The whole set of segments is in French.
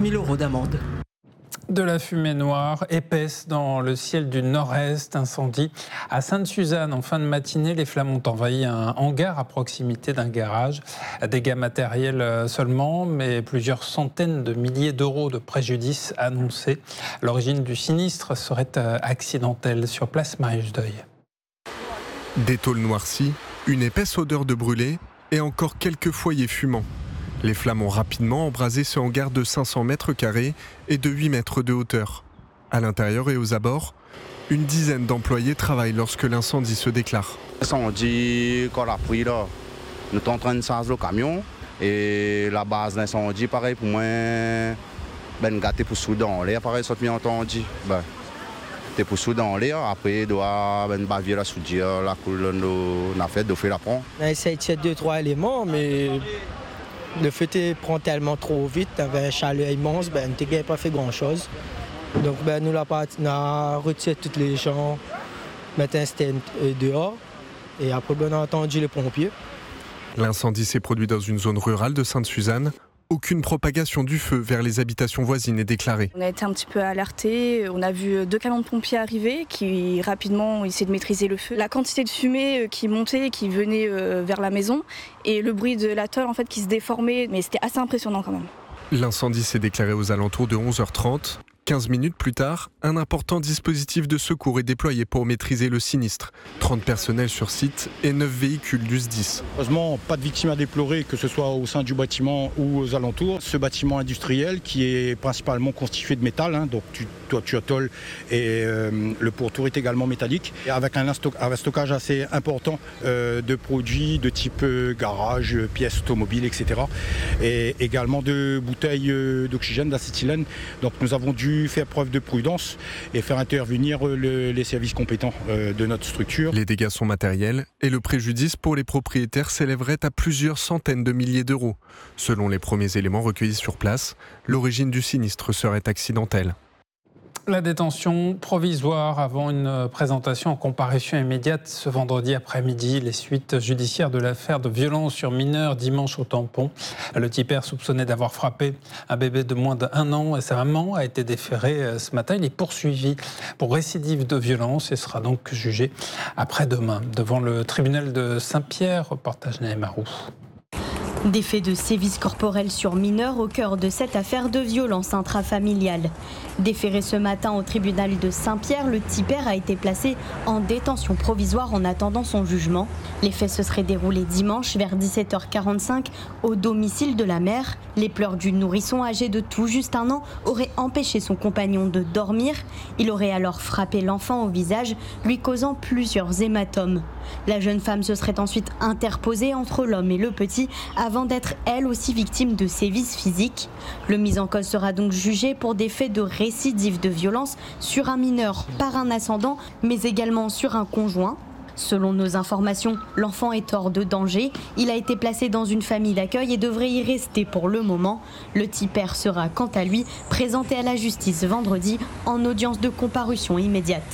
000 € d'amende. De la fumée noire épaisse dans le ciel du nord-est, incendie à Sainte-Suzanne. En fin de matinée, les flammes ont envahi un hangar à proximité d'un garage. Dégâts matériels seulement, mais plusieurs centaines de milliers d'euros de préjudice annoncés. L'origine du sinistre serait accidentelle. Sur place, Marius Deuil. Des tôles noircies, une épaisse odeur de brûlé et encore quelques foyers fumants. Les flammes ont rapidement embrasé ce hangar de 500 mètres carrés et de 8 mètres de hauteur. À l'intérieur et aux abords, une dizaine d'employés travaillent lorsque l'incendie se déclare. L'incendie qu'on a pris là, nous sommes en train de charger le camion et la base d'incendie, pareil pour moi, ben gâté pour souder en l'air, pareil, ça te bien entendu. T'es pour souder en l'air, après doit ben bavier la soudure, la couleur, la fête, de faire la prendre. On a essayé de chercher 2-3 éléments, mais le feu prend tellement trop vite, avec un chaleur immense, on n'a pas fait grand-chose. Donc nous avons retiré tous les gens, maintenant c'était dehors, et après on a entendu les pompiers. L'incendie s'est produit dans une zone rurale de Sainte-Suzanne. Aucune propagation du feu vers les habitations voisines n'est déclarée. On a été un petit peu alertés, on a vu 2 camions de pompiers arriver qui rapidement ont essayé de maîtriser le feu. La quantité de fumée qui montait, qui venait vers la maison et le bruit de la tôle en fait qui se déformait, mais c'était assez impressionnant quand même. L'incendie s'est déclaré aux alentours de 11h30. 15 minutes plus tard, un important dispositif de secours est déployé pour maîtriser le sinistre. 30 personnels sur site et 9 véhicules du SDIS. Heureusement, pas de victimes à déplorer, que ce soit au sein du bâtiment ou aux alentours. Ce bâtiment industriel qui est principalement constitué de métal, donc tu atolles et le pourtour est également métallique. Et avec un stockage assez important de produits de type garage, pièces automobiles, etc. Et également de bouteilles d'oxygène, d'acétylène. Donc nous avons dû faire preuve de prudence et faire intervenir les services compétents de notre structure. Les dégâts sont matériels et le préjudice pour les propriétaires s'élèverait à plusieurs centaines de milliers d'euros. Selon les premiers éléments recueillis sur place, l'origine du sinistre serait accidentelle. La détention provisoire avant une présentation en comparution immédiate ce vendredi après-midi. Les suites judiciaires de l'affaire de violence sur mineur dimanche au Tampon. Le tipeur soupçonné d'avoir frappé un bébé de moins d'1 an et sa maman a été déféré ce matin. Il est poursuivi pour récidive de violence et sera donc jugé après-demain devant le tribunal de Saint-Pierre. Reportage Naëma Roux. Des faits de sévices corporels sur mineurs au cœur de cette affaire de violence intrafamiliale. Déféré ce matin au tribunal de Saint-Pierre, le tipeur a été placé en détention provisoire en attendant son jugement. Les faits se seraient déroulés dimanche vers 17h45 au domicile de la mère. Les pleurs du nourrisson âgé de tout juste 1 an auraient empêché son compagnon de dormir. Il aurait alors frappé l'enfant au visage, lui causant plusieurs hématomes. La jeune femme se serait ensuite interposée entre l'homme et le petit avant d'être elle aussi victime de sévices physiques. Le mis en cause sera donc jugé pour des faits de récidive de violence sur un mineur par un ascendant, mais également sur un conjoint. Selon nos informations, l'enfant est hors de danger. Il a été placé dans une famille d'accueil et devrait y rester pour le moment. Le tipeur sera quant à lui présenté à la justice vendredi en audience de comparution immédiate.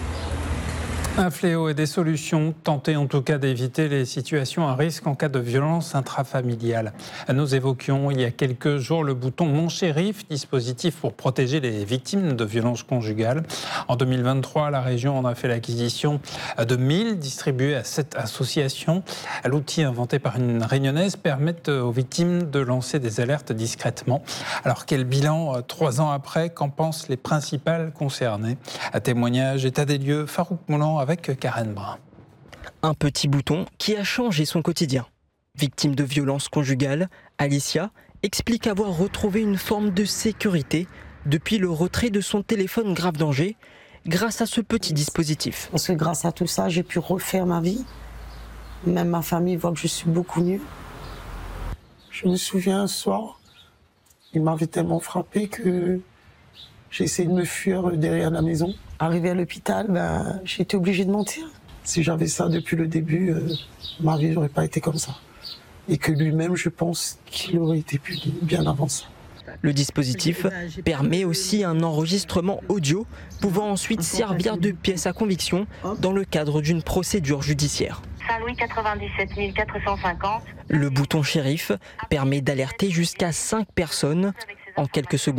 Un fléau et des solutions, tenter en tout cas d'éviter les situations à risque en cas de violence intrafamiliale. Nous évoquions il y a quelques jours le bouton Mon Shérif, dispositif pour protéger les victimes de violences conjugales. En 2023, la région en a fait l'acquisition de 1000 distribués à 7 associations. L'outil inventé par une réunionnaise permet aux victimes de lancer des alertes discrètement. Alors quel bilan 3 ans après, qu'en pensent les principales concernées? À témoignage, état des lieux, Farouk Moulan avec Karen Brun. Un petit bouton qui a changé son quotidien. Victime de violences conjugales, Alicia explique avoir retrouvé une forme de sécurité depuis le retrait de son téléphone grave danger grâce à ce petit dispositif. Parce que grâce à tout ça, j'ai pu refaire ma vie. Même ma famille voit que je suis beaucoup mieux. Je me souviens un soir, il m'avait tellement frappé que j'ai essayé de me fuir derrière la maison. Arrivé à l'hôpital, j'ai été obligée de mentir. Si j'avais ça depuis le début, ma vie n'aurait pas été comme ça. Et que lui-même, je pense qu'il aurait été puni bien avant ça. Le dispositif permet aussi un enregistrement audio pouvant ensuite servir de pièce à conviction dans le cadre d'une procédure judiciaire. Saint-Louis 97 450. Le bouton shérif permet d'alerter jusqu'à 5 personnes en quelques secondes.